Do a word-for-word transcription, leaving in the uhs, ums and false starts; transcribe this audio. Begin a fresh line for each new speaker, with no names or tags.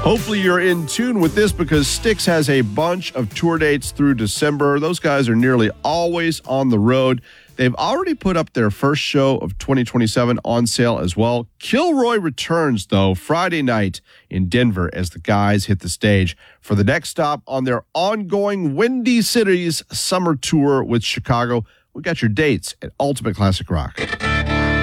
Hopefully you're in tune with this because Styx has a bunch of tour dates through December. Those guys are nearly always on the road. They've already put up their first show of twenty twenty-seven on sale as well. Kilroy returns, though, Friday night in Denver as the guys hit the stage for the next stop on their ongoing Windy Cities summer tour with Chicago. We got your dates at Ultimate Classic Rock.